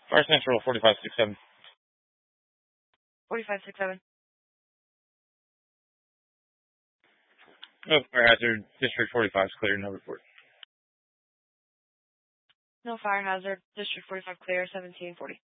Fire Central 4567. 4567. No fire hazard. District 45 is clear. No report. No fire hazard. District 45 clear. 1740.